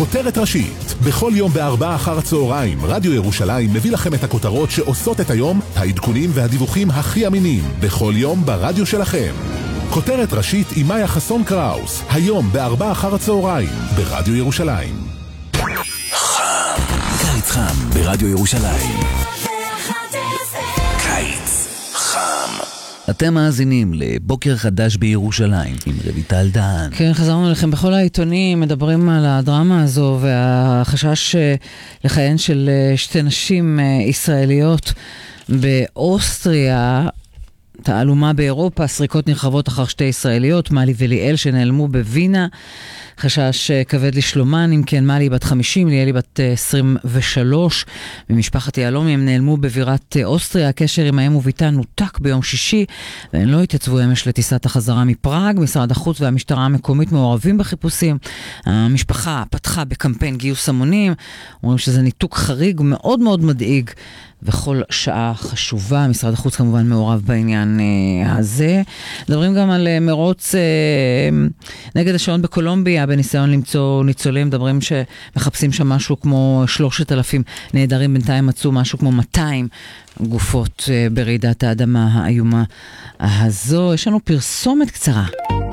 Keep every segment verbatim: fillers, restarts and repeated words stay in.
כותרת ראשית. בכל יום בארבעה אחר הצהריים, רדיו ירושלים מביא לכם את הכותרות שעושות את היום, העדכונים והדיווחים הכי אמינים, בכל יום ברדיו שלכם. כותרת ראשית עם מאיה חסון קראוס, היום בארבעה אחר הצהריים, ברדיו ירושלים. חם, קיץ חם ברדיו ירושלים. קיץ חם. אתם מאזינים לבוקר חדש בירושלים עם רויטל דהן. כן, חזרנו לכם בכל העיתונים, מדברים על הדרמה הזו והחשש לחייהן של שתי נשים ישראליות באוסטריה. תעלומה באירופה, סריקות נרחבות אחר שתי ישראליות, מלי וליאל שנעלמו בווינה, חשש כבד לשלומן, אם כן מלי בת חמישים, ליאלי בת עשרים ושלוש, ממשפחת יעלומי, הם נעלמו בבירת אוסטריה, הקשר עם האם וביתה נותק ביום שישי, והן לא התייצבו אמש לטיסת החזרה מפראג, משרד החוץ והמשטרה המקומית מעורבים בחיפושים, המשפחה פתחה בקמפיין גיוס המונים, אומרים שזה ניתוק חריג מאוד מאוד מדאיג, וכל שעה חשובה, משרד החוץ כמובן מעורב בעניין אה, הזה. מדברים גם על אה, מרוץ אה, נגד השעון בקולומביה, בניסיון למצוא ניצולים, מדברים שמחפשים שם משהו כמו שלושת אלפים נהדרים, בינתיים מצאו משהו כמו מאתיים גופות אה, ברעידת האדמה האיומה הזו. יש לנו פרסומת קצרה.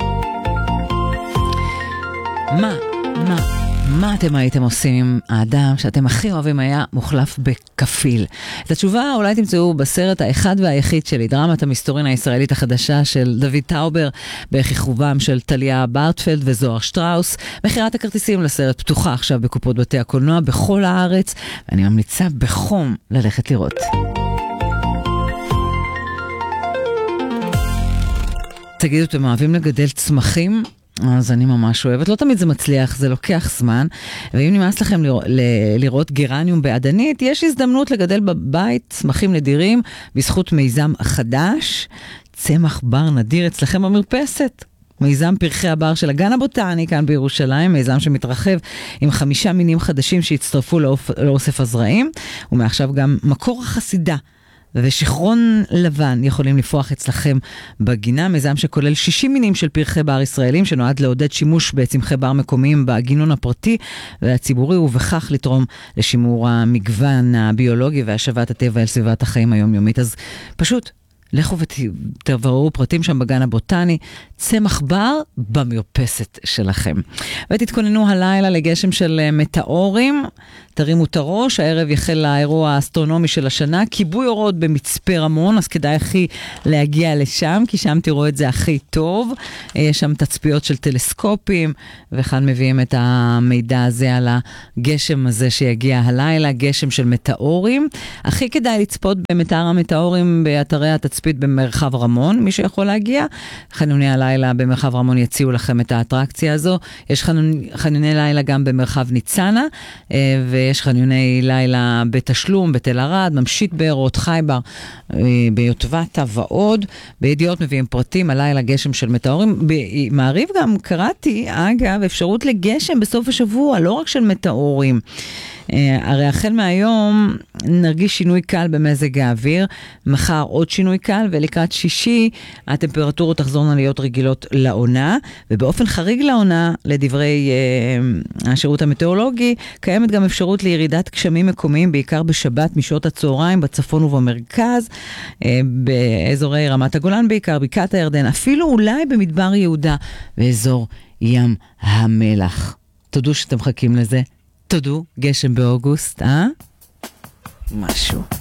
מה? מה? מה אתם הייתם עושים אם האדם שאתם הכי אוהבים היה מוחלף בכפיל? את התשובה אולי תמצאו בסרט האחד והיחיד שלי, דרמת המסתורין הישראלית החדשה של דוד טאובר, בכיכובם של טליה ברטפלד וזוהר שטראוס. מחירת הכרטיסים לסרט פתוחה עכשיו בקופות בתי הקולנוע בכל הארץ, ואני ממליצה בחום ללכת לראות. תגידו, אתם אוהבים לגדל צמחים? אז אני ממש אוהבת, לא תמיד זה מצליח, זה לוקח זמן, ואם נמאס לכם לראות, לראות גרניום בעדנית, יש הזדמנות לגדל בבית צמחים נדירים, בזכות מיזם חדש, צמח בר נדיר אצלכם במרפסת. מיזם פרחי הבר של הגן הבוטני כאן בירושלים, מיזם שמתרחב עם חמישה מינים חדשים שהצטרפו לאופ... לאוסף הזרעים, ומעכשיו גם מקור החסידה ושכרון לבן יכולים לפרוח אצלכם בגינה, מיזם שכולל שישים מינים של פרחי בר ישראלים, שנועד לעודד שימוש בצמחי בר מקומיים בגינון הפרטי והציבורי, ובכך לתרום לשימור המגוון הביולוגי והשבת הטבע אל סביבת החיים היומיומית. אז פשוט לכו ותבררו פרטים שם בגן הבוטני, צמח בר במרפסת שלכם. ותתכוננו הלילה לגשם של מטאורים, תרימו את הראש, הערב יחל האירוע האסטרונומי של השנה, כיבוי אורות במצפה רמון, אז כדאי הכי להגיע לשם, כי שם תראו את זה הכי טוב, יש שם תצפיות של טלסקופים, וכאן מביאים את המידע הזה על הגשם הזה שיגיע הלילה, גשם של מטאורים. הכי כדאי לצפות במטאר המטאורים באתרי התצפית במרחב רמון, מי שיכול להגיע, חנוני הלילה במרחב רמון יציעו לכם את האטרקציה הזו, יש חנוני, חנוני לילה גם במרחב ניצנה, ויש חניוני לילה בתשלום, בתל ערד, ממשית בארות, חייבר, ביוטבתה ועוד. בידיעות מביאים פרטים, הלילה גשם של מטאורים. במעריב גם קראתי, אגב, אפשרות לגשם בסוף השבוע, לא רק של מטאורים. הרי החל מהיום נרגיש שינוי קל במזג האוויר, מחר עוד שינוי קל, ולקראת שישי הטמפרטורות תחזורנה להיות רגילות לעונה, ובאופן חריג לעונה, לדברי אה, השירות המטאורולוגי, קיימת גם אפשרות לירידת גשמים מקומיים, בעיקר בשבת משעות הצהריים, בצפון ובמרכז, אה, באזורי רמת הגולן בעיקר, בקעת הירדן, אפילו אולי במדבר יהודה, באזור ים המלח. תודו שאתם מחכים לזה. תודו, גשם באוגוסט, אה? משהו.